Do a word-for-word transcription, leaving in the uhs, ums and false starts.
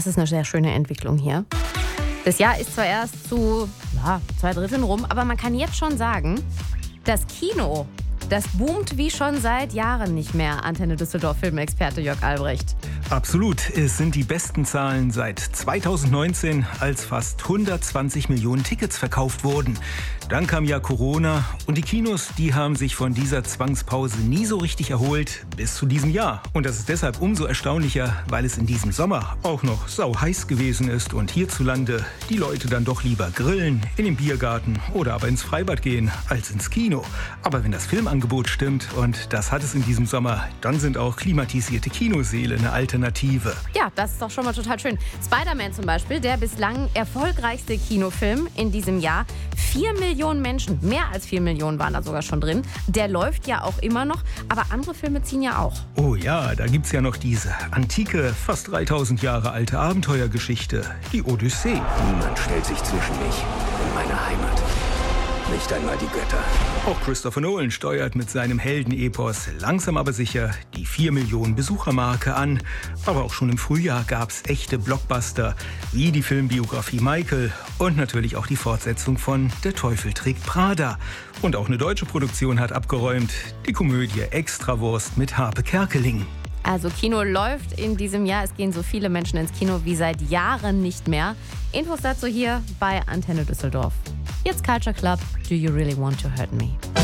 Das ist eine sehr schöne Entwicklung hier. Das Jahr ist zwar erst zu ja, zwei Dritteln rum, aber man kann jetzt schon sagen, das Kino, das boomt wie schon seit Jahren nicht mehr. Antenne Düsseldorf Filmexperte Jörg Albrecht. Absolut. Es sind die besten Zahlen seit zweitausendneunzehn, als fast hundertzwanzig Millionen Tickets verkauft wurden. Dann kam ja Corona und die Kinos, die haben sich von dieser Zwangspause nie so richtig erholt bis zu diesem Jahr. Und das ist deshalb umso erstaunlicher, weil es in diesem Sommer auch noch sau heiß gewesen ist und hierzulande die Leute dann doch lieber grillen, in den Biergarten oder aber ins Freibad gehen, als ins Kino. Aber wenn das Filmangebot stimmt, und das hat es in diesem Sommer, dann sind auch klimatisierte Kinosäle eine Alternative. Ja, das ist doch schon mal total schön. Spider-Man zum Beispiel, der bislang erfolgreichste Kinofilm in diesem Jahr. Vier Millionen Menschen, mehr als vier Millionen waren da sogar schon drin. Der läuft ja auch immer noch, aber andere Filme ziehen ja auch. Oh ja, da gibt's ja noch diese antike, fast dreitausend Jahre alte Abenteuergeschichte, die Odyssee. Niemand stellt sich zwischen mich und meine Heimat. Nicht einmal die Götter. Auch Christopher Nolan steuert mit seinem Heldenepos langsam aber sicher die vier Millionen Besuchermarke an. Aber auch schon im Frühjahr gab's echte Blockbuster, wie die Filmbiografie Michael und natürlich auch die Fortsetzung von Der Teufel trägt Prada. Und auch eine deutsche Produktion hat abgeräumt, die Komödie Extrawurst mit Harpe Kerkeling. Also Kino läuft in diesem Jahr. Es gehen so viele Menschen ins Kino wie seit Jahren nicht mehr. Infos dazu hier bei Antenne Düsseldorf. Jetzt Culture Club. Do you really want to hurt me?